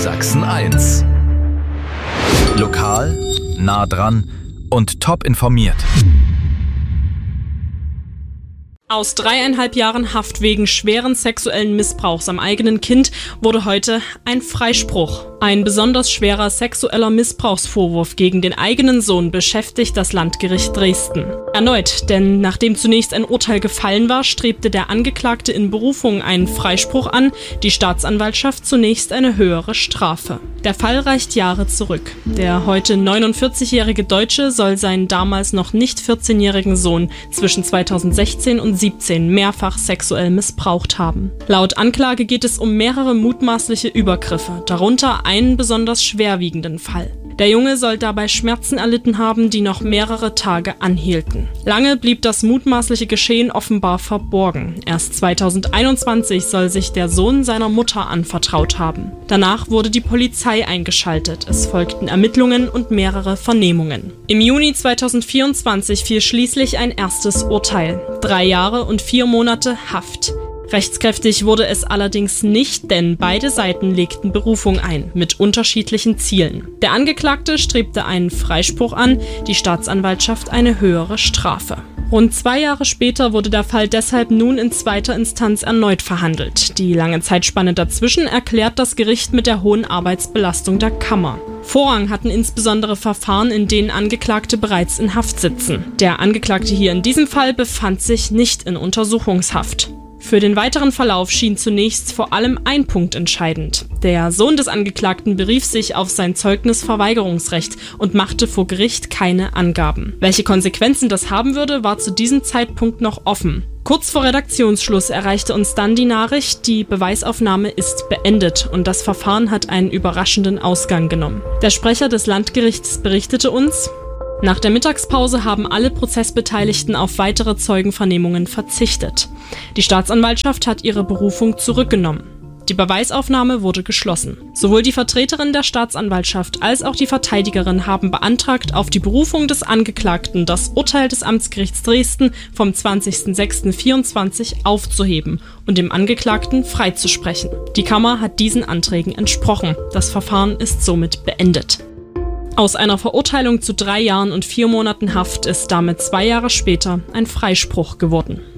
Sachsen 1. Lokal, nah dran und top informiert. Aus 3,5 Jahren Haft wegen schweren sexuellen Missbrauchs am eigenen Kind wurde heute ein Freispruch. Ein besonders schwerer sexueller Missbrauchsvorwurf gegen den eigenen Sohn beschäftigt das Landgericht Dresden. Erneut, denn nachdem zunächst ein Urteil gefallen war, strebte der Angeklagte in Berufung einen Freispruch an, die Staatsanwaltschaft zunächst eine höhere Strafe. Der Fall reicht Jahre zurück. Der heute 49-jährige Deutsche soll seinen damals noch nicht 14-jährigen Sohn zwischen 2016 und 2017 mehrfach sexuell missbraucht haben. Laut Anklage geht es um mehrere mutmaßliche Übergriffe, darunter einen besonders schwerwiegenden Fall. Der Junge soll dabei Schmerzen erlitten haben, die noch mehrere Tage anhielten. Lange blieb das mutmaßliche Geschehen offenbar verborgen. Erst 2021 soll sich der Sohn seiner Mutter anvertraut haben. Danach wurde die Polizei eingeschaltet. Es folgten Ermittlungen und mehrere Vernehmungen. Im Juni 2024 fiel schließlich ein erstes Urteil. 3 Jahre und 4 Monate Haft. Rechtskräftig wurde es allerdings nicht, denn beide Seiten legten Berufung ein, mit unterschiedlichen Zielen. Der Angeklagte strebte einen Freispruch an, die Staatsanwaltschaft eine höhere Strafe. Rund 2 Jahre später wurde der Fall deshalb nun in zweiter Instanz erneut verhandelt. Die lange Zeitspanne dazwischen erklärt das Gericht mit der hohen Arbeitsbelastung der Kammer. Vorrang hatten insbesondere Verfahren, in denen Angeklagte bereits in Haft sitzen. Der Angeklagte hier in diesem Fall befand sich nicht in Untersuchungshaft. Für den weiteren Verlauf schien zunächst vor allem ein Punkt entscheidend. Der Sohn des Angeklagten berief sich auf sein Zeugnisverweigerungsrecht und machte vor Gericht keine Angaben. Welche Konsequenzen das haben würde, war zu diesem Zeitpunkt noch offen. Kurz vor Redaktionsschluss erreichte uns dann die Nachricht, die Beweisaufnahme ist beendet und das Verfahren hat einen überraschenden Ausgang genommen. Der Sprecher des Landgerichts berichtete uns: Nach der Mittagspause haben alle Prozessbeteiligten auf weitere Zeugenvernehmungen verzichtet. Die Staatsanwaltschaft hat ihre Berufung zurückgenommen. Die Beweisaufnahme wurde geschlossen. Sowohl die Vertreterin der Staatsanwaltschaft als auch die Verteidigerin haben beantragt, auf die Berufung des Angeklagten das Urteil des Amtsgerichts Dresden vom 20.06.24 aufzuheben und dem Angeklagten freizusprechen. Die Kammer hat diesen Anträgen entsprochen. Das Verfahren ist somit beendet. Aus einer Verurteilung zu 3 Jahren und 4 Monaten Haft ist damit 2 Jahre später ein Freispruch geworden.